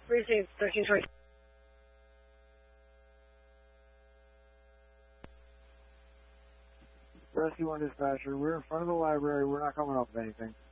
Received 1320. Rescue 1 dispatcher, we're in front of the library. We're not coming up with anything.